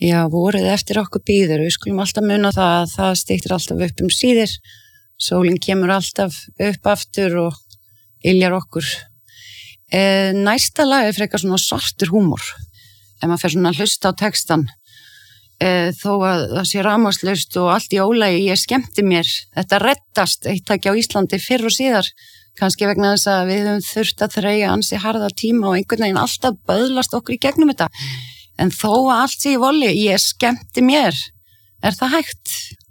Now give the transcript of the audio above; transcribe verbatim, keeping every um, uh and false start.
Já, vorið eftir okkur býður, við skulum alltaf muna það að það styttir alltaf upp um síðir, sólin kemur alltaf upp aftur og yljar okkur. E, næsta lag er frekar svona svartur húmor, ef maður fer svona að hlusta á textan, e, þó að það sé rafmagnslaust og allt í ólagi, ég skemmti mér, þetta reddast eitt ekki á Íslandi fyrr og síðar, kannski vegna þess að við höfum þurft að þreyja ansi harða tíma og einhvern veginn alltaf böðlast okkur í gegnum þetta. En þó að allt sé í voli, ég skemmti mér, er það hægt?